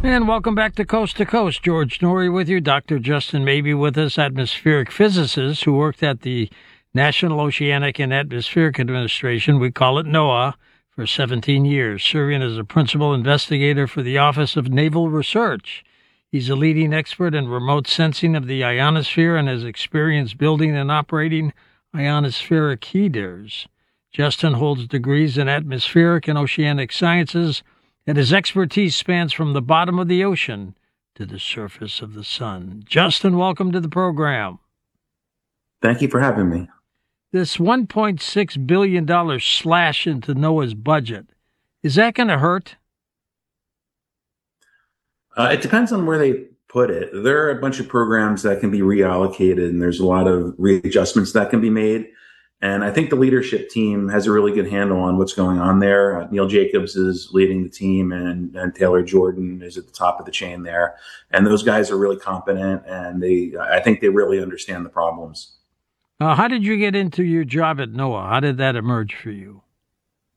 And welcome back to Coast. George Norrie with you. Dr. Justin Mabey with us, atmospheric physicist who worked at the National Oceanic and Atmospheric Administration, we call it NOAA, for 17 years, serving as a principal investigator for the Office of Naval Research. He's a leading expert in remote sensing of the ionosphere and has experience building and operating ionospheric heaters. Justin holds degrees in atmospheric and oceanic sciences, and his expertise spans from the bottom of the ocean to the surface of the sun. Justin, welcome to the program. Thank you for having me. This $1.6 billion slash into NOAA's budget, is that going to hurt? It depends on where they put it. There are a bunch of programs that can be reallocated, and there's a lot of readjustments that can be made. And I think the leadership team has a really good handle on what's going on there. Neil Jacobs is leading the team, and Taylor Jordan is at the top of the chain there. And those guys are really competent, and I think they really understand the problems. How did you get into your job at NOAA? How did that emerge for you?